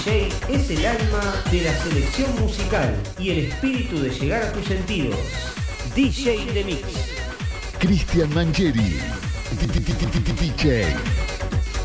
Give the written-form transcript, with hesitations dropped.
DJ es el alma de la selección musical y el espíritu de llegar a tus sentidos. DJ The Mix. Cristian Mangieri. DJ.